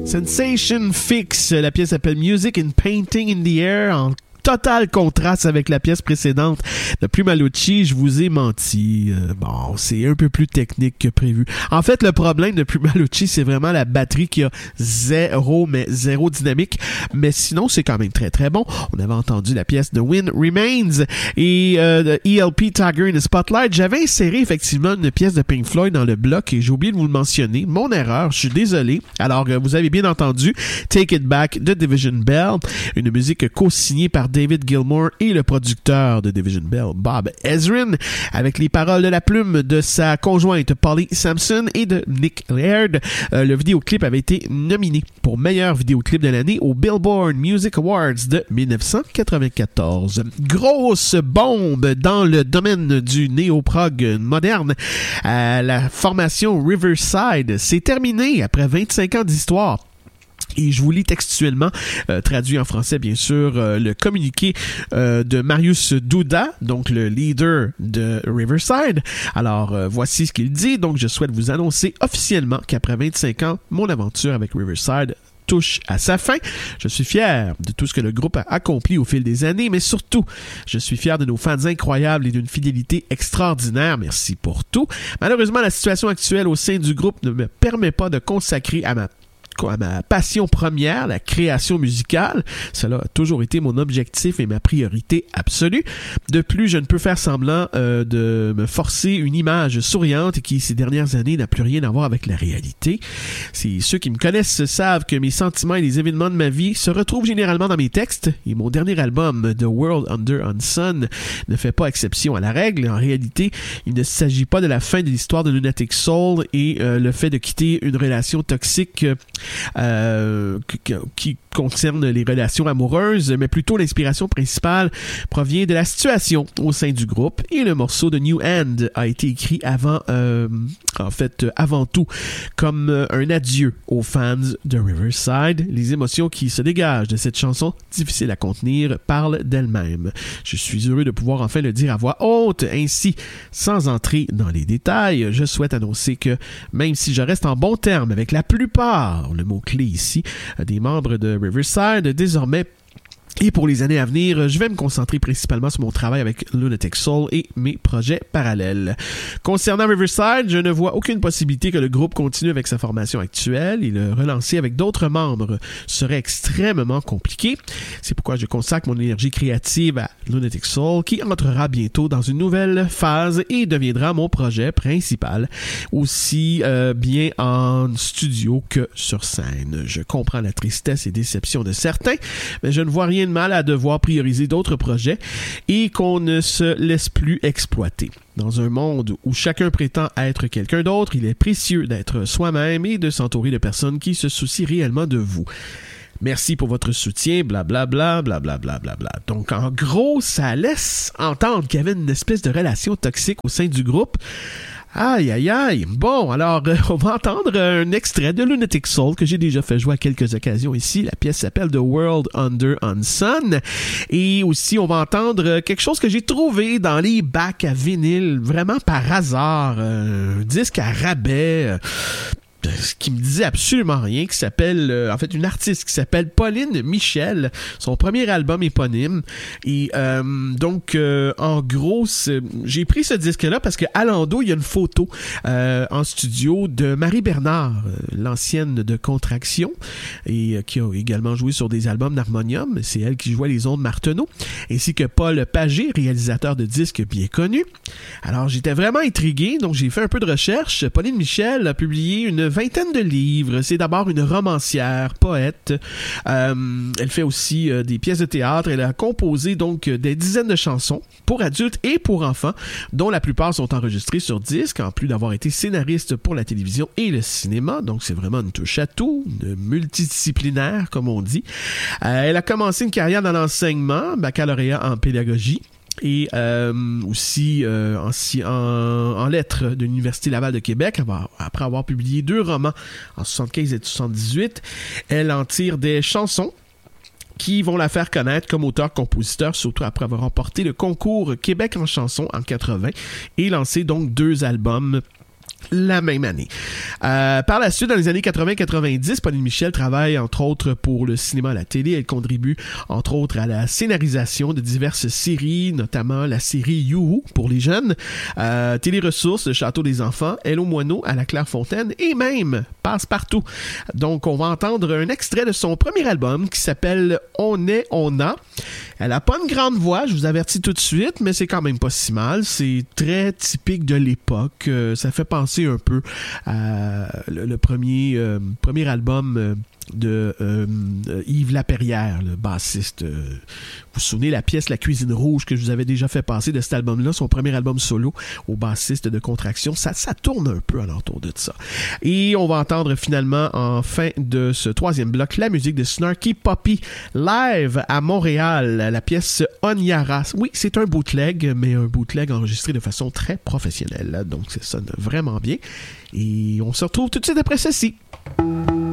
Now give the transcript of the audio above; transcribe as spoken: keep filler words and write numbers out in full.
Sensation Fix, la pièce s'appelle Music and Painting in the Air, en total contraste avec la pièce précédente de Plumalucci. Je vous ai menti. Euh, bon, c'est un peu plus technique que prévu. En fait, le problème de Plumalucci, c'est vraiment la batterie qui a zéro, mais zéro dynamique. Mais sinon, c'est quand même très très bon. On avait entendu la pièce de Wind Remains et euh, de E L P Tiger in the Spotlight. J'avais inséré effectivement une pièce de Pink Floyd dans le bloc et j'ai oublié de vous le mentionner. Mon erreur, je suis désolé. Alors, euh, vous avez bien entendu Take It Back de Division Bell, une musique co-signée par David Gilmour et le producteur de Division Bell, Bob Ezrin, avec les paroles de la plume de sa conjointe Polly Sampson et de Nick Laird. Euh, le vidéoclip avait été nominé pour meilleur vidéoclip de l'année au Billboard Music Awards de dix-neuf cent quatre-vingt-quatorze. Grosse bombe dans le domaine du néo-prog moderne. Euh, la formation Riverside s'est terminée après vingt-cinq ans d'histoire. Et je vous lis textuellement, euh, traduit en français bien sûr, euh, le communiqué euh, de Marius Douda, donc le leader de Riverside. Alors, euh, voici ce qu'il dit. Donc, je souhaite vous annoncer officiellement qu'après vingt-cinq ans, mon aventure avec Riverside touche à sa fin. Je suis fier de tout ce que le groupe a accompli au fil des années, mais surtout, je suis fier de nos fans incroyables et d'une fidélité extraordinaire. Merci pour tout. Malheureusement, la situation actuelle au sein du groupe ne me permet pas de consacrer à ma à ma passion première, la création musicale. Cela a toujours été mon objectif et ma priorité absolue. De plus, je ne peux faire semblant euh, de me forcer une image souriante qui, ces dernières années, n'a plus rien à voir avec la réalité. C'est ceux qui me connaissent savent que mes sentiments et les événements de ma vie se retrouvent généralement dans mes textes, et mon dernier album, The World Under the Sun, ne fait pas exception à la règle. En réalité, il ne s'agit pas de la fin de l'histoire de Lunatic Soul et euh, le fait de quitter une relation toxique euh, Euh, qui, qui concerne les relations amoureuses, mais plutôt l'inspiration principale provient de la situation au sein du groupe, et le morceau de New End a été écrit avant, euh, en fait, avant tout, comme euh, un adieu aux fans de Riverside. Les émotions qui se dégagent de cette chanson, difficile à contenir, parlent d'elles-mêmes. Je suis heureux de pouvoir enfin le dire à voix haute. Ainsi, sans entrer dans les détails, je souhaite annoncer que, même si je reste en bon terme avec la plupart, le mot-clé ici, des membres de Riverside, désormais et pour les années à venir, je vais me concentrer principalement sur mon travail avec Lunatic Soul et mes projets parallèles. Concernant Riverside, je ne vois aucune possibilité que le groupe continue avec sa formation actuelle, et le relancer avec d'autres membres serait extrêmement compliqué. C'est pourquoi je consacre mon énergie créative à Lunatic Soul, qui entrera bientôt dans une nouvelle phase et deviendra mon projet principal, aussi euh, bien en studio que sur scène. Je comprends la tristesse et déception de certains, mais je ne vois rien de mal à devoir prioriser d'autres projets et qu'on ne se laisse plus exploiter. Dans un monde où chacun prétend être quelqu'un d'autre, il est précieux d'être soi-même et de s'entourer de personnes qui se soucient réellement de vous. Merci pour votre soutien, blablabla, blablabla, blablabla. Donc, en gros, ça laisse entendre qu'il y avait une espèce de relation toxique au sein du groupe. Aïe, aïe, aïe. Bon, alors, euh, on va entendre un extrait de Lunatic Soul que j'ai déjà fait jouer à quelques occasions ici. La pièce s'appelle The World Under the Sun. Et aussi, on va entendre quelque chose que j'ai trouvé dans les bacs à vinyle, vraiment par hasard. Euh, un disque à rabais. Euh, ce qui me disait absolument rien, qui s'appelle, euh, en fait, une artiste qui s'appelle Pauline Michel, son premier album éponyme. Et euh, donc, euh, en gros, j'ai pris ce disque-là parce qu'à l'endos, il y a une photo euh, en studio de Marie Bernard, euh, l'ancienne de Contraction, et euh, qui a également joué sur des albums d'Harmonium. C'est elle qui jouait les ondes Marteneau, ainsi que Paul Pagé, réalisateur de disques bien connu. Alors, j'étais vraiment intrigué, donc j'ai fait un peu de recherche. Pauline Michel a publié une vingtaine de livres. C'est d'abord une romancière, poète. Euh, elle fait aussi euh, des pièces de théâtre. Elle a composé donc des dizaines de chansons pour adultes et pour enfants, dont la plupart sont enregistrées sur disque, en plus d'avoir été scénariste pour la télévision et le cinéma. Donc c'est vraiment une touche à tout, une multidisciplinaire, comme on dit. Euh, elle a commencé une carrière dans l'enseignement, baccalauréat en pédagogie, et euh, aussi euh, en, en, en lettres de l'Université Laval de Québec. Après avoir publié deux romans en soixante-quinze et soixante-dix-huit, elle en tire des chansons qui vont la faire connaître comme auteur-compositeur, surtout après avoir remporté le concours Québec en chanson en quatre-vingts et lancé donc deux albums la même année. Euh, par la suite, dans les années quatre-vingts quatre-vingt-dix, Pauline Michel travaille entre autres pour le cinéma et la télé. Elle contribue entre autres à la scénarisation de diverses séries, notamment la série Youhou pour les jeunes, euh, Télé-ressources, Le Château des enfants, Hello Moineau à la Clairefontaine et même Passe-Partout. Donc, on va entendre un extrait de son premier album qui s'appelle On est, on a. Elle a pas une grande voix, je vous avertis tout de suite, mais c'est quand même pas si mal. C'est très typique de l'époque. Euh, ça fait penser un peu à le, le premier, euh, premier album euh, de euh, Yves Lapérière, le bassiste. Euh, vous vous souvenez la pièce La Cuisine Rouge que je vous avais déjà fait passer de cet album-là, son premier album solo au bassiste de Contraction. Ça, ça tourne un peu alentour de ça. Et on va entendre finalement en fin de ce troisième bloc la musique de Snarky Puppy live à Montréal, la pièce Onyara. Oui, c'est un bootleg, mais un bootleg enregistré de façon très professionnelle. Donc ça sonne vraiment bien. Et on se retrouve tout de suite après ceci.